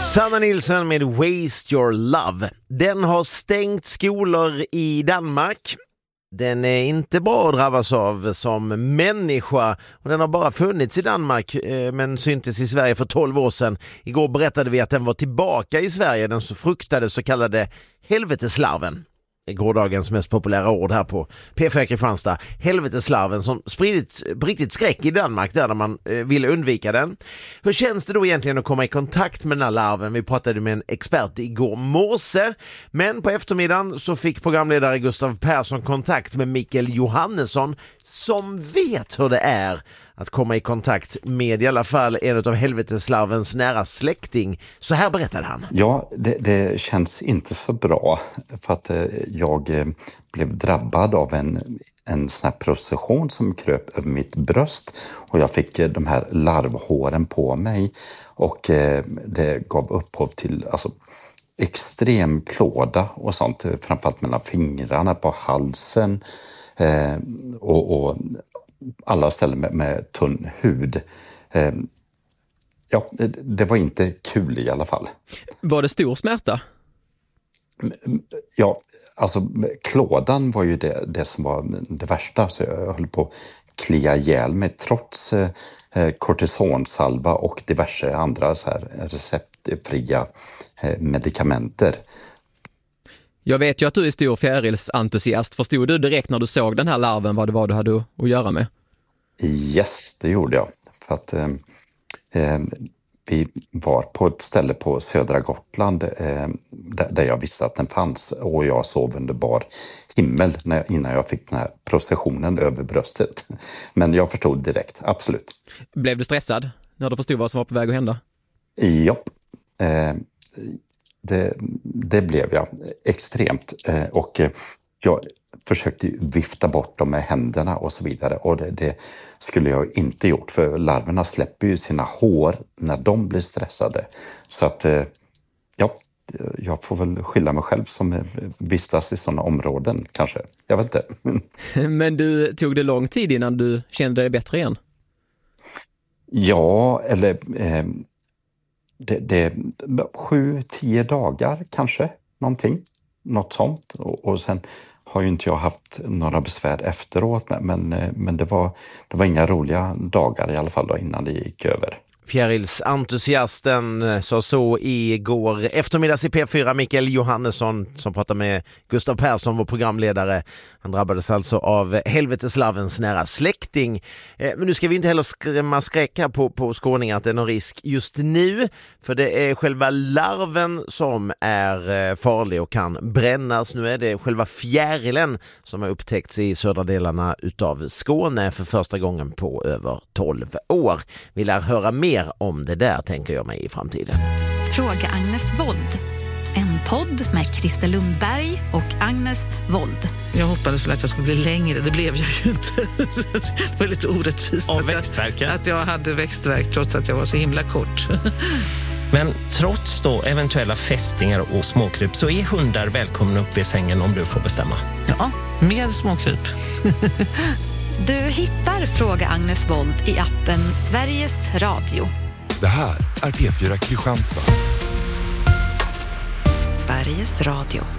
Sanna Nielsen med Waste Your Love. Den har stängt skolor i Danmark. Den är inte bra att drabbas av som människa och den har bara funnits i Danmark men syntes i Sverige för 12 år sedan. Igår berättade vi att den var tillbaka i Sverige, den så fruktade så kallade helveteslarven. Gårdagens mest populära ord här på P4 Kristianstad. Helveteslarven som spridit riktigt skräck i Danmark där man ville undvika den. Hur känns det då egentligen att komma i kontakt med den här larven? Vi pratade med en expert igår morse. Men på eftermiddagen så fick programledare Gustav Persson kontakt med Mikael Johannesson som vet hur det är att komma i kontakt med i alla fall en av helveteslarvens nära släkting. Så här berättade han. Ja, det känns inte så bra för att jag blev drabbad av en sån här procession som kröp över mitt bröst och jag fick de här larvhåren på mig och det gav upphov till extrem klåda och sånt, framförallt mellan fingrarna, på halsen och alla ställen med tunn hud. Ja, det var inte kul i alla fall. Var det stor smärta? Ja, klådan var ju det som var det värsta. Så jag höll på att klia ihjäl mig trots kortisonsalva och diverse andra så här receptfria medikamenter. Jag vet ju att du är stor fjärilsentusiast. Förstod du direkt när du såg den här larven vad det var du hade att göra med? Yes, det gjorde jag. För att vi var på ett ställe på södra Gotland där jag visste att den fanns. Och jag sov under bar himmel innan jag fick den här processionen över bröstet. Men jag förstod direkt, absolut. Blev du stressad när du förstod vad som var på väg att hända? Ja, det blev jag extremt och jag försökte vifta bort dem med händerna och så vidare och det skulle jag inte gjort för larverna släpper ju sina hår när de blir stressade så att ja, jag får väl skylla mig själv som vistas i sådana områden kanske, jag vet inte. Men du, tog det lång tid innan du kände dig bättre igen? Ja, eller det 7-10 dagar kanske, något sånt. Och sen har ju inte jag haft några besvär efteråt, men det var inga roliga dagar i alla fall då, innan det gick över. Fjärilsentusiasten sa så igår eftermiddags i P4 Mikael Johannesson som pratade med Gustav Persson, vår programledare. Han drabbades alltså av helveteslarvens nära släkting. Men nu ska vi inte heller skrämma skräck här på skåningar att det är någon risk just nu. För det är själva larven som är farlig och kan brännas. Nu är det själva fjärilen som har upptäckts i södra delarna utav Skåne för första gången på över 12 år. Vi lär höra mer om det där, tänker jag mig, i framtiden. Fråga Agnes Wold. En podd med Christer Lundberg och Agnes Wold. Jag hoppades väl att jag skulle bli längre, det blev jag ju inte. Det var lite orättvist att jag hade växtvärk trots att jag var så himla kort. Men trots då eventuella fästingar och småkryp så är hundar välkomna upp i sängen om du får bestämma. Ja, med småkryp. Du hittar Fråga Agnes Wold i appen Sveriges Radio. Det här är P4 Kristianstad. Sveriges Radio.